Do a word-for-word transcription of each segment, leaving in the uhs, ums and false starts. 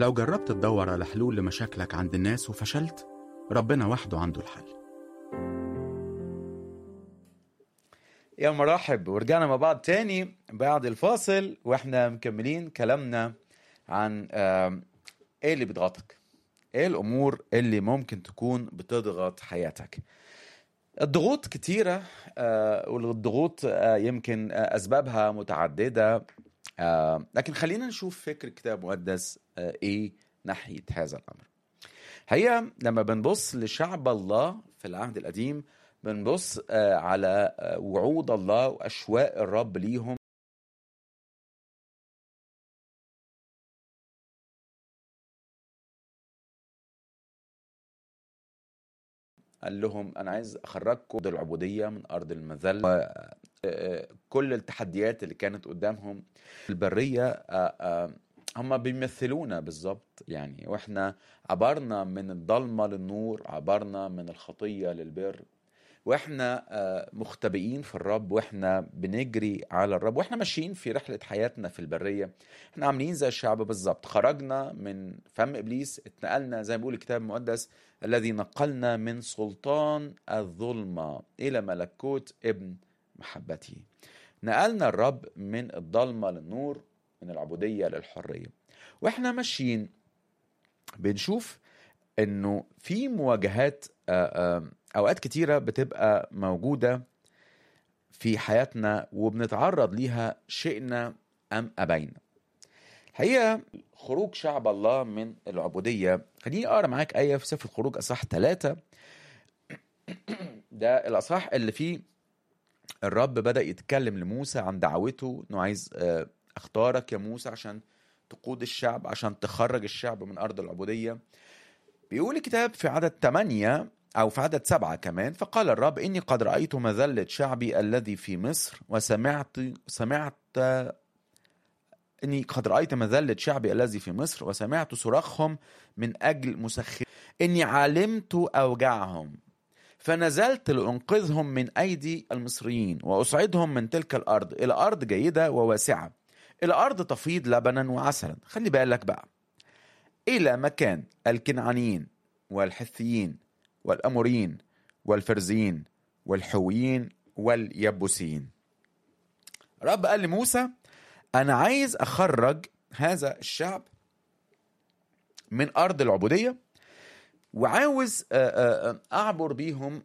لو جربت تدور على حلول لمشاكلك عند الناس وفشلت، ربنا وحده عنده الحل. يا مرحب، ورجعنا مع بعض تاني بعد الفاصل، واحنا مكملين كلامنا عن آه، ايه اللي بيضغطك، ايه الامور اللي ممكن تكون بتضغط حياتك. الضغوط كتيرة، آه، والضغوط آه، يمكن آه، اسبابها متعددة، آه، لكن خلينا نشوف فكر الكتاب المقدس آه، ايه ناحية هذا الامر. هي لما بنبص لشعب الله في العهد القديم، بنبص آه، على آه، وعود الله وأشواق الرب ليهم. قال لهم أنا عايز أخرجكم من العبودية، من أرض المذلة. آه، آه، كل التحديات اللي كانت قدامهم البرية آه، آه، هم بيمثلونا بالظبط يعني، واحنا عبرنا من الضلمة للنور، عبرنا من الخطية للبر، واحنا آه، مختبئين في الرب، واحنا بنجري على الرب، واحنا ماشيين في رحلة حياتنا في البرية. احنا عاملين زي الشعب بالظبط، خرجنا من فم ابليس، اتنقلنا زي ما بيقول الكتاب المقدس الذي نقلنا من سلطان الظلمة الى ملكوت ابن محبته. نقلنا الرب من الضلمة للنور، من العبودية للحرية. واحنا ماشيين بنشوف انه في مواجهات آه، آه، اوقات كتيرة بتبقى موجودة في حياتنا، وبنتعرض ليها شئنا ام ابينا. هي خروج شعب الله من العبودية. خليني اقرا معاك آية في سفر الخروج اصحاح ثلاثة. ده الاصحاح اللي فيه الرب بدأ يتكلم لموسى عن دعوته، انه عايز آه، اختارك يا موسى عشان تقود الشعب، عشان تخرج الشعب من ارض العبودية. بيقول الكتاب في عدد ثمانية أو في عدد سبعة كمان: فقال الرب إني قد رأيت مذلة شعبي الذي في مصر، وسمعت سمعت إني قد رأيت مذلة شعبي الذي في مصر وسمعت صراخهم من أجل مسخر. إني علمت أوجاعهم، فنزلت لأنقذهم من أيدي المصريين وأصعدهم من تلك الأرض إلى أرض جيدة وواسعة، إلى أرض تفيض لبنا وعسلا. خلي بالك بقى، إلى مكان الكنعانيين والحثيين والأموريين والفرزيين والحويين واليبوسيين. رب قال لموسى أنا عايز أخرج هذا الشعب من أرض العبودية، وعاوز أعبر بيهم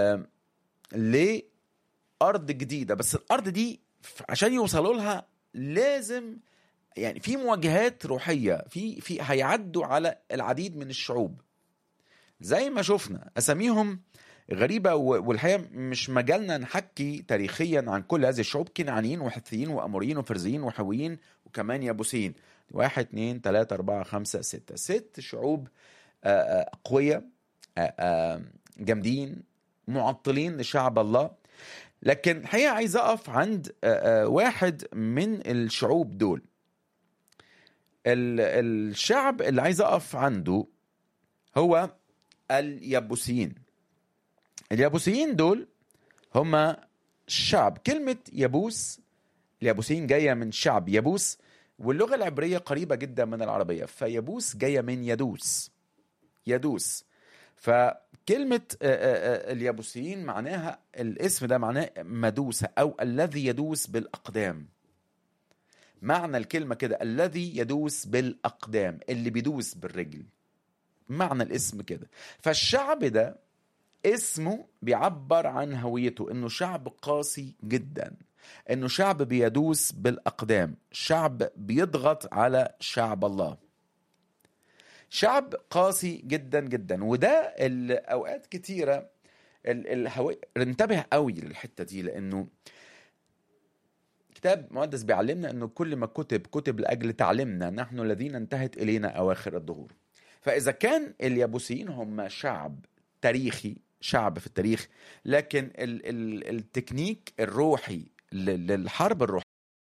لأرض جديدة. بس الأرض دي عشان يوصلوا لها لازم يعني في مواجهات روحية، في في هيعدوا على العديد من الشعوب زي ما شفنا أساميهم غريبة، والحقيقة مش مجالنا نحكي تاريخيا عن كل هذه الشعوب: كنعانيين وحثيين وأموريين وفرزيين وحويين وكمان يبوسيين. واحد اتنين تلاتة أربعة خمسة ستة ست شعوب أقوياء جامدين معطلين لشعب الله. لكن الحقيقة عايز أقف عند واحد من الشعوب دول. الشعب اللي عايز أقف عنده هو اليبوسيين. اليبوسيين دول هم الشعب. كلمة يبوس، اليبوسيين جاية من شعب يبوس، واللغة العبرية قريبة جدا من العربية، فيبوس جاية من يدوس، يدوس. فكلمة اليبوسيين معناها، الاسم ده معناه مدوسة أو الذي يدوس بالأقدام. معنى الكلمة كده، الذي يدوس بالأقدام، اللي بيدوس بالرجل، معنى الاسم كده. فالشعب ده اسمه بيعبر عن هويته، انه شعب قاسي جدا، انه شعب بيدوس بالأقدام، شعب بيضغط على شعب الله، شعب قاسي جدا جدا. وده الأوقات كتيرة الهوية. انتبه قوي للحتة دي، لأنه كتاب مقدس بيعلمنا أنه كل ما كتب كتب لأجل تعلمنا نحن الذين انتهت إلينا أواخر الظهور. فإذا كان اليبوسيين هم شعب تاريخي، شعب في التاريخ، لكن ال ال التكنيك الروحي للحرب الروحية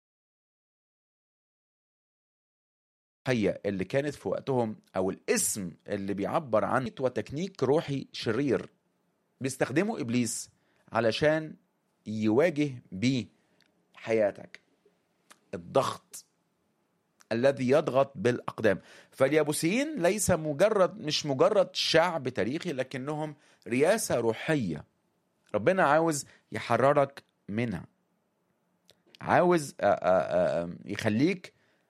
اللي كانت في وقتهم، أو الاسم اللي بيعبر عن وتكنيك روحي شرير بيستخدمه إبليس علشان يواجه بيه حياتك: الضغط، الذي يضغط بالأقدام. فاليابوسيين ليس مجرد مش مجرد شعب تاريخي، لكنهم رياسة روحية ربنا عاوز يحررك منها، عاوز يخليك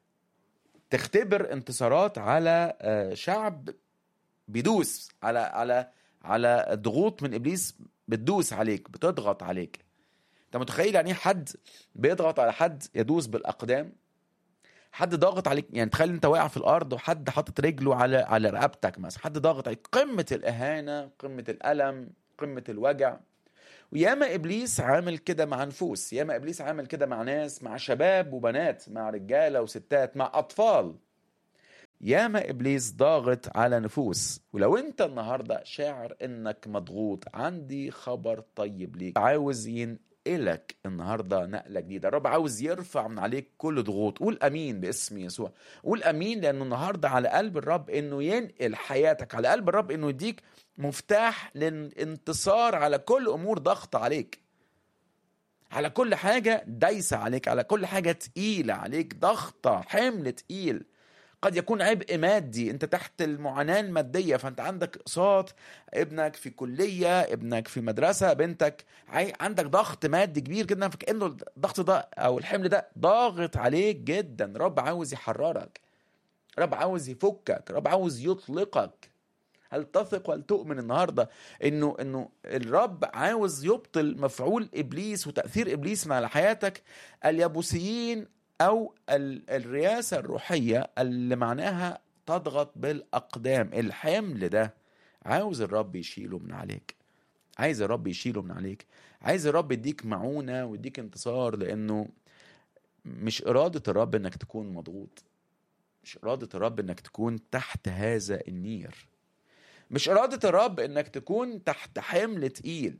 تختبر انتصارات على شعب بيدوس على على على ضغوط من إبليس، بتدوس عليك، بتضغط عليك. انت متخيل يعني حد بيضغط على حد يدوس بالأقدام؟ حد ضاغط عليك، يعني تخيل انت واقع في الارض وحد حاطط رجله على على رقبتك مثلا، حد ضاغط عليك، قمه الاهانه، قمه الالم، قمه الوجع. وياما ابليس عامل كده مع نفوس، ياما ابليس عامل كده مع ناس، مع شباب وبنات، مع رجاله وستات، مع اطفال. ياما ابليس ضاغط على نفوس. ولو انت النهارده شاعر انك مضغوط، عندي خبر طيب ليك، عاوز ين إلك النهاردة نقلة جديدة. الرب عاوز يرفع من عليك كل ضغوط. قول أمين باسم يسوع، قول أمين، لأنه النهاردة على قلب الرب إنه ينقل حياتك، على قلب الرب إنه يديك مفتاح للانتصار على كل أمور ضغط عليك، على كل حاجة دايسة عليك، على كل حاجة تقيلة عليك، ضغطة، حمل تقيل. قد يكون عبء مادي، انت تحت المعاناة المادية، فانت عندك اقساط، ابنك في كلية، ابنك في مدرسة، بنتك عندك ضغط مادي كبير جدا، فكأنه الضغط ده او الحمل ده ضاغط عليك جدا. رب عاوز يحررك، رب عاوز يفكك، رب عاوز يطلقك. هل تثق وهل تؤمن النهاردة انه انه الرب عاوز يبطل مفعول ابليس وتأثير ابليس على حياتك؟ اليابوسيين أو الرياسة الروحية اللي معناها تضغط بالأقدام، الحمل ده عاوز الرب يشيله من عليك، عايز الرب يشيله من عليك، عايز الرب يديك معونة ويديك انتصار. لأنه مش إرادة الرب إنك تكون مضغوط، مش إرادة الرب إنك تكون تحت هذا النير، مش إرادة الرب إنك تكون تحت حمل تقيل.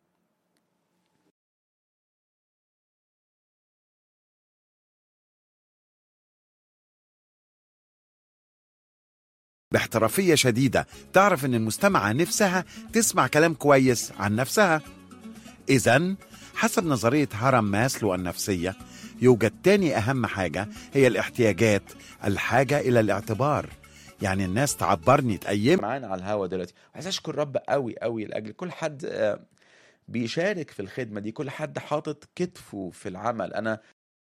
باحترافية شديدة تعرف ان المستمعة نفسها تسمع كلام كويس عن نفسها. إذن حسب نظرية هرم ماسلو النفسية، يوجد تاني أهم حاجة هي الاحتياجات، الحاجة إلى الاعتبار. يعني الناس تعبرني، تقيم معانا على الهوا دلوقتي. عايز أشكر رب قوي قوي لأجل كل حد بيشارك في الخدمة دي، كل حد حاطط كتفه في العمل. أنا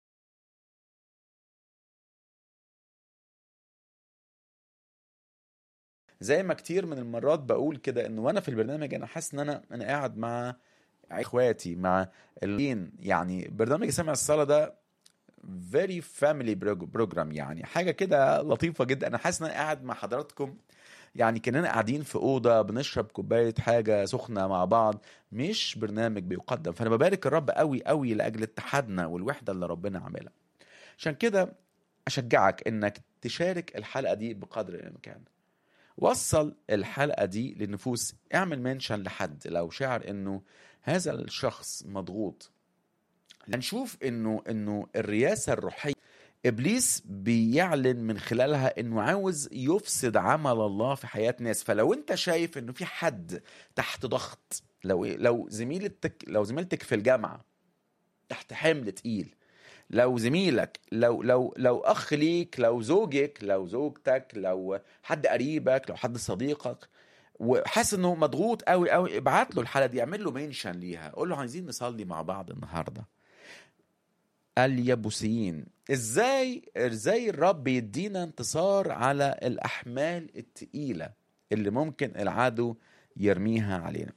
زي ما كتير من المرات بقول كده، انه وانا في البرنامج انا حاسس ان انا انا قاعد مع اخواتي، مع الين. يعني برنامج سمع الصلاة ده very family program، يعني حاجة كده لطيفة جدا. انا حاسس ان انا قاعد مع حضراتكم، يعني كأننا قاعدين في أوضة بنشرب كوباية حاجة سخنة مع بعض، مش برنامج بيقدم. فأنا ببارك الرب قوي قوي لأجل اتحادنا والوحدة اللي ربنا عاملها. عشان كده أشجعك إنك تشارك الحلقة دي بقدر الإمكان. وصل الحلقة دي للنفوس، اعمل منشن لحد لو شعر انه هذا الشخص مضغوط. هنشوف انه انه الرياسة الروحية ابليس بيعلن من خلالها انه عاوز يفسد عمل الله في حياة ناس. فلو انت شايف انه في حد تحت ضغط، لو لو زميلتك لو زميلتك في الجامعة تحت حمل تقيل، لو زميلك، لو لو لو اخ ليك، لو زوجك، لو زوجتك، لو حد قريبك، لو حد صديقك، وحاسس انه مضغوط قوي قوي، ابعت له الحلقه دي، اعمل له منشن ليها، قول له عايزين نصلي مع بعض النهارده. اليابوسيين، ازاي ازاي الرب يدينا انتصار على الاحمال الثقيله اللي ممكن العدو يرميها علينا.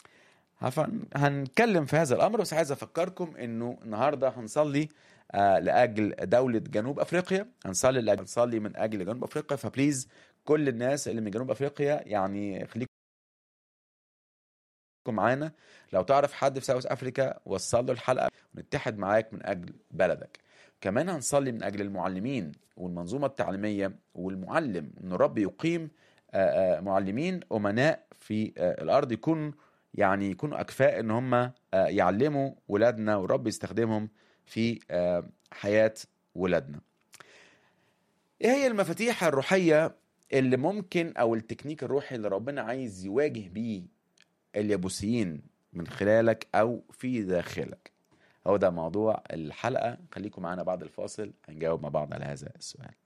هنتكلم في هذا الامر، بس عايز افكركم انه النهارده هنصلي آه لاجل دوله جنوب افريقيا، هنصلي لاجل هنصلي من اجل جنوب افريقيا. فبليز كل الناس اللي من جنوب افريقيا يعني خليكم معانا. لو تعرف حد في ساوث افريكا وصل له الحلقه ونتحد معاك من اجل بلدك. كمان هنصلي من اجل المعلمين والمنظومه التعليميه والمعلم، ان الرب يقيم آه معلمين امناء في آه الارض، يكون يعني يكونوا أكفاء إن هم يعلموا ولادنا، والرب يستخدمهم في حياة ولادنا. إيه هي المفاتيح الروحية اللي ممكن، أو التكنيك الروحي اللي ربنا عايز يواجه بيه اليابوسيين من خلالك أو في داخلك؟ هو ده موضوع الحلقة. خليكم معنا بعد الفاصل، هنجاوب مع بعض على هذا السؤال.